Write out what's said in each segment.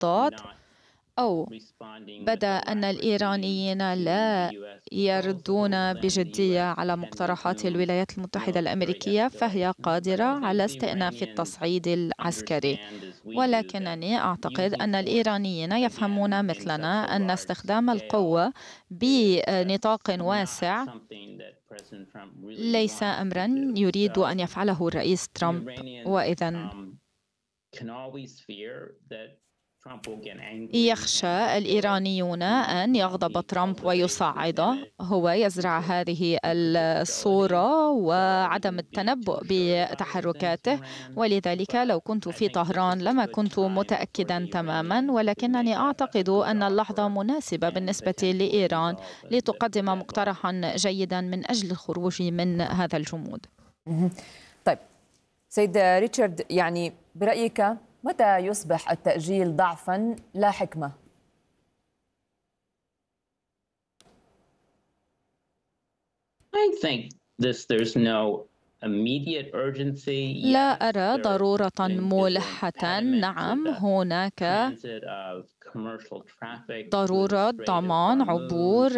المحطات، أو بدا أن الإيرانيين لا يردون بجدية على مقترحات الولايات المتحدة الأمريكية، فهي قادرة على استئناف التصعيد العسكري. ولكنني أعتقد أن الإيرانيين يفهمون مثلنا أن استخدام القوة بنطاق واسع ليس أمرا يريد أن يفعله الرئيس ترامب. وإذا يخشى الإيرانيون أن يغضب ترامب ويصعده، هو يزرع هذه الصورة وعدم التنبؤ بتحركاته. ولذلك لو كنت في طهران لما كنت متأكدا تماما، ولكنني أعتقد أن اللحظة مناسبة بالنسبة لإيران لتقدم مقترحا جيدا من أجل الخروج من هذا الجمود. طيب سيد ريتشارد، يعني برأيك متى يصبح التأجيل ضعفاً لا حكمة؟ لا أرى ضرورة ملحة. نعم، هناك ضرورة ضمان عبور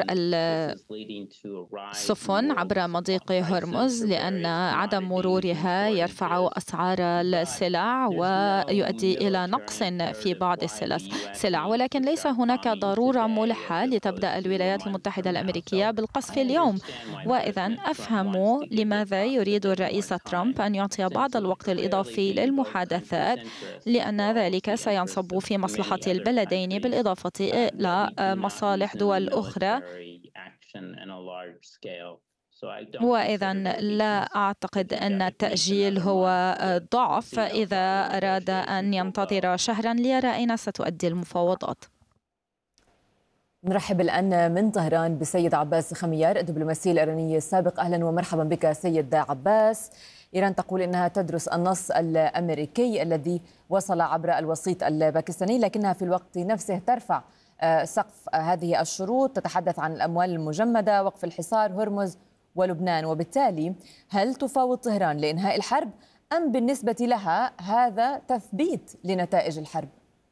السفن عبر مضيق هرمز، لأن عدم مرورها يرفع أسعار السلع ويؤدي إلى نقص في بعض السلع. ولكن ليس هناك ضرورة ملحة لتبدأ الولايات المتحدة الأمريكية بالقصف اليوم. وإذا أفهم لماذا يريد الرئيس ترامب أن يعطي بعض الوقت الإضافي للمحادثات، لأن ذلك سينصب في مصلحة البلدين بالإضافة إلى مصالح دول أخرى. وإذا لا أعتقد أن التأجيل هو ضعف إذا أراد أن ينتظر شهرا ليرى أين ستؤدي المفاوضات. نرحب الآن من طهران بسيد عباس خميار، الدبلوماسي الإيراني السابق. أهلا ومرحبا بك سيد عباس. إيران تقول إنها تدرس النص الأمريكي الذي وصل عبر الوسيط الباكستاني، لكنها في الوقت نفسه ترفع سقف هذه الشروط، تتحدث عن الأموال المجمدة، وقف الحصار، هرمز ولبنان. وبالتالي هل تفاوض طهران لإنهاء الحرب، أم بالنسبة لها هذا تثبيت لنتائج الحرب؟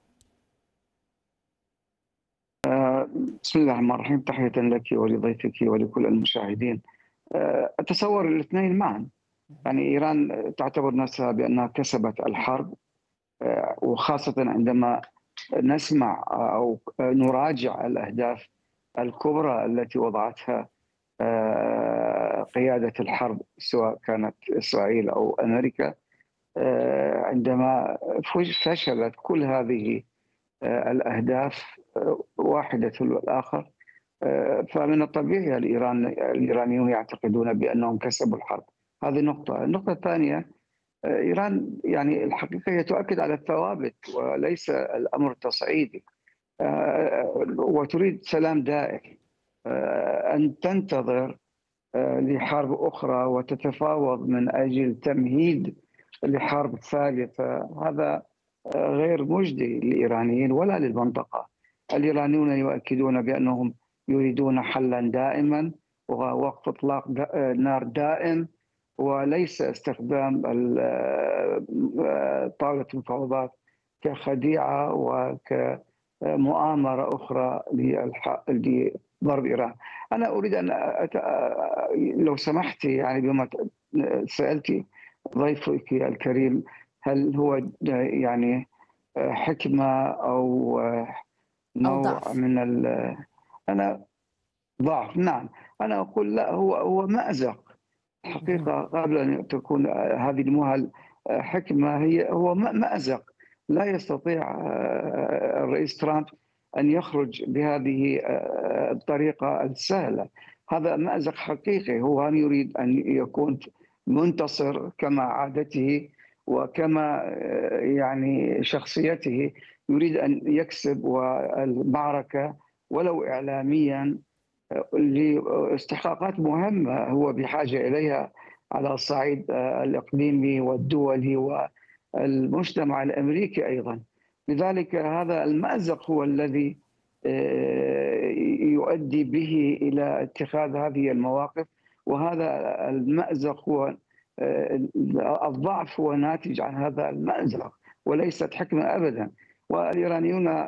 بسم الله الرحمن الرحيم. تحية لك ولضيفك ولكل المشاهدين. أتصور الاثنين معا. يعني إيران تعتبر نفسها بأنها كسبت الحرب، وخاصة عندما نسمع أو نراجع الأهداف الكبرى التي وضعتها قيادة الحرب، سواء كانت إسرائيل أو أمريكا، عندما فشلت كل هذه الأهداف واحدة تلو الآخر. فمن الطبيعي الإيرانيون يعتقدون بأنهم كسبوا الحرب. هذه نقطة. النقطة الثانية، إيران يعني الحقيقة هي تؤكد على الثوابت وليس الأمر تصعيدي، وتريد سلام دائم. أن تنتظر لحرب أخرى وتتفاوض من أجل تمهيد لحرب ثالثة، هذا غير مجدي للإيرانيين ولا للمنطقة. الإيرانيون يؤكدون بأنهم يريدون حلا دائما ووقف إطلاق نار دائم، وليس استخدام طاولة المفاوضات كخديعة وكمؤامرة أخرى لضرب إيران. أنا أريد أن لو سمحت يعني بما سألتي ضيفك الكريم، هل هو يعني حكمة أو نوع من أنا ضعف؟ نعم، أنا أقول لا، هو مأزق حقيقة. قبل أن تكون هذه المهل حكمة، هو مأزق. لا يستطيع الرئيس ترامب أن يخرج بهذه الطريقة السهلة. هذا مأزق حقيقي. هو يريد أن يكون منتصر كما عادته وكما يعني شخصيته، يريد أن يكسب والمعركة ولو إعلاميا لاستحقاقات مهمة هو بحاجة إليها على الصعيد الإقليمي والدولي والمجتمع الأمريكي أيضا. لذلك هذا المأزق هو الذي يؤدي به إلى اتخاذ هذه المواقف، وهذا المأزق هو الضعف هو ناتج عن هذا المأزق وليست حكمة أبدا. والإيرانيون